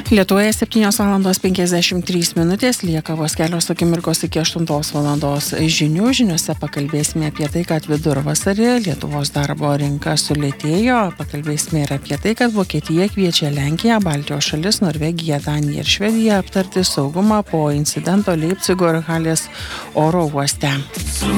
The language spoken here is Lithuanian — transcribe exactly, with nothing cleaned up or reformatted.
Lietuvoje septynios valandos penkiasdešimt trys minutės, lieka vos kelios akimirkos iki aštuntos valandos žinių. Žiniuose pakalbėsime apie tai, kad vidurvasarį Lietuvos darbo rinka sulėtėjo. Pakalbėsime ir apie tai, kad Vokietija kviečia Lenkiją, Baltijos šalis, Norvegiją, Daniją ir Švediją aptarti saugumą po incidento Leipcigo ir Halės oro uoste.